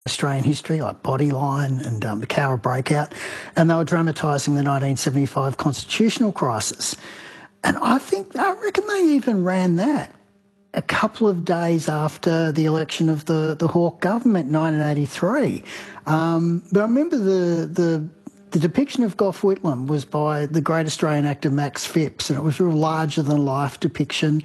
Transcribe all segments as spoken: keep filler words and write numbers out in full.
Australian history, like Bodyline and um, the Cowra Breakout, and they were dramatising the nineteen seventy-five constitutional crisis. And I think, I reckon they even ran that a couple of days after the election of the, the Hawke government in nineteen eighty-three. Um, but I remember the, the the depiction of Gough Whitlam was by the great Australian actor Max Phipps, and it was a real larger-than-life depiction.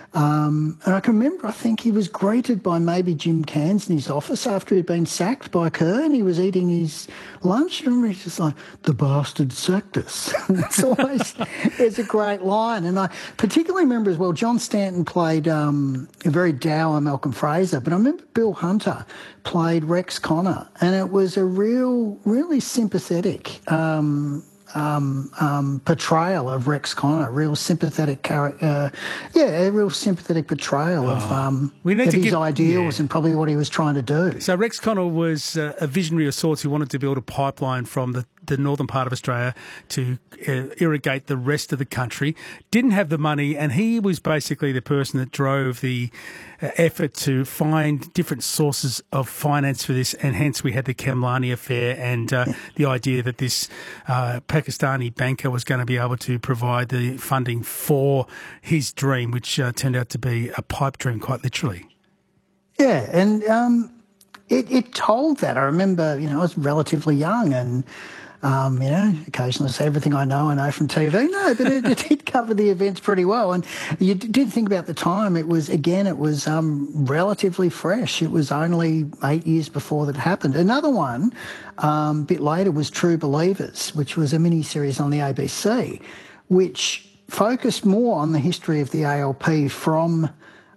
Um, and I can remember, I think he was greeted by maybe Jim Cairns in his office after he'd been sacked by Kerr, and he was eating his lunch, and he's just like, the bastard sacked us. It's always, it's a great line. And I particularly remember as well, John Stanton played um, a very dour Malcolm Fraser, but I remember Bill Hunter played Rex Connor, and it was a real, really sympathetic um Um, um, portrayal of Rex Connor, real sympathetic character, uh, yeah, a real sympathetic portrayal oh, of, um, we need of to his get, ideals yeah. and probably what he was trying to do. So Rex Connor was uh, a visionary of sorts who wanted to build a pipeline from the, the northern part of Australia to uh, irrigate the rest of the country. Didn't have the money, and he was basically the person that drove the uh, effort to find different sources of finance for this, and hence we had the Khemlani affair and uh, yeah. the idea that this uh, Pakistani banker was going to be able to provide the funding for his dream, which uh, turned out to be a pipe dream, quite literally. Yeah, and um, it, it told that. I remember, you know, I was relatively young and, um, you know, occasionally say everything I know, I know from T V. No, but it, it did cover the events pretty well. And you did think about the time. It was, again, it was um, relatively fresh. It was only eight years before that happened. Another one, um, a bit later, was True Believers, which was a mini-series on the A B C, which focused more on the history of the A L P from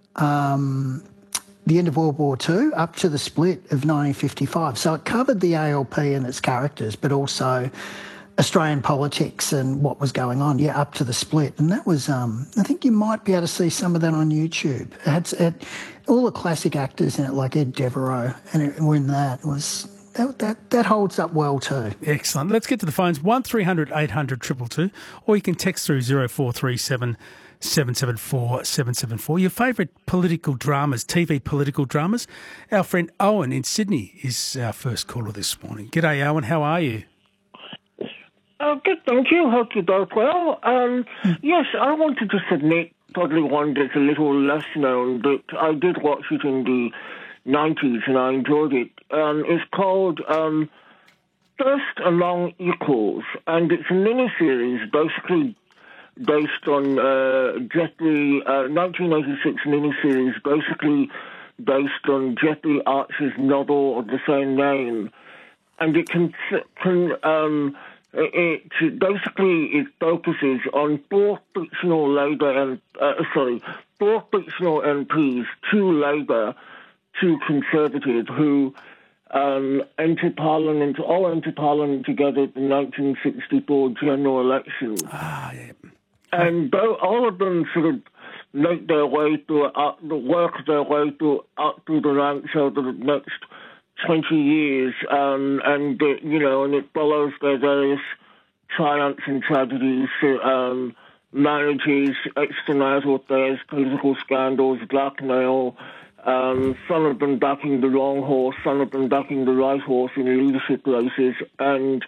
um, the end of World War Two up to the split of nineteen fifty-five. So it covered the A L P and its characters, but also Australian politics and what was going on, yeah, up to the split. And that was, um, I think you might be able to see some of that on YouTube. It had, it had all the classic actors in it, like Ed Devereaux, and it, when that was... That, that that holds up well too. Excellent. Let's get to the phones. one three hundred eight hundred two two two, or you can text through zero four three seven seven seven four seven seven four. Your favourite political dramas, T V political dramas. Our friend Owen in Sydney is our first caller this morning. G'day, Owen. How are you? Uh, good, thank you. Hope you're both well. Um, yes, I wanted to submit probably one that's a little less known, but I did watch it in the nineties and I enjoyed it. Um, it's called um, First Along Equals, and it's a miniseries basically based on uh, Jeffrey, uh, nineteen eighty-six miniseries, basically based on Jeffrey Archer's novel of the same name. And it can, can um, it, it basically it focuses on four fictional Labour and uh, sorry, four fictional M Ps, two Labour, two Conservative, who um, entered Parliament, all entered Parliament together at the nineteen sixty-four general election. Ah, yeah. And both, all of them sort of make their way through, uh, work their way through, up through the ranks over the next twenty years, um, and, uh, you know, and it follows their various triumphs and tragedies, um, marriages, extramarital affairs, political scandals, blackmail, um, some of them backing the wrong horse, some of them backing the right horse in leadership races, and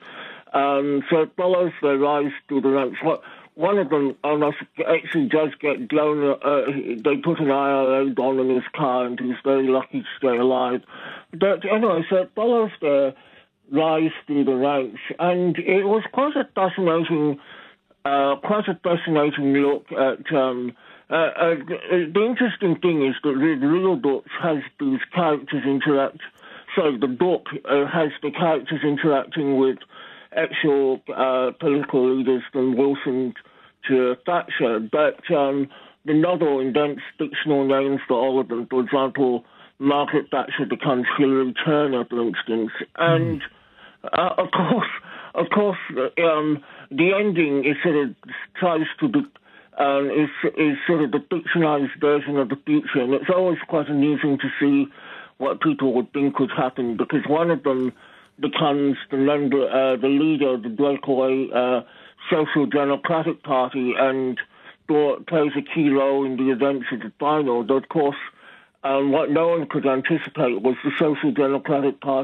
um, so it follows their rise through the ranks. What, One of them almost actually does get blown. Uh, they put an I R A bomb in his car, and he's very lucky to stay alive. But anyway, so it follows their rise through the ranks, and it was quite a fascinating, uh, quite a fascinating look at. Um, uh, uh, the interesting thing is that the real book has these characters interact. So the book uh, has the characters interacting with actual uh, political leaders from Wilson to Thatcher, but um, the novel invents fictional names for all of them. For example, Margaret Thatcher becomes Hillary Turner, for instance, and mm. uh, of course, of course, um, the ending is sort of tries to be um, is is sort of the fictionalized version of the future, and it's always quite amusing to see what people would think would happen, because one of them becomes the member, uh, the leader of the breakaway uh, Social Democratic Party, and plays a key role in the events of the final. Though, of course, And what no one could anticipate was the Social Democratic Party